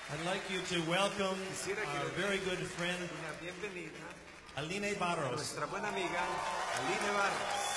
I'd like you to welcome Quisiera que our le very den good friend, una bienvenida Aline a Barros. nuestra buena amiga Aline Barros.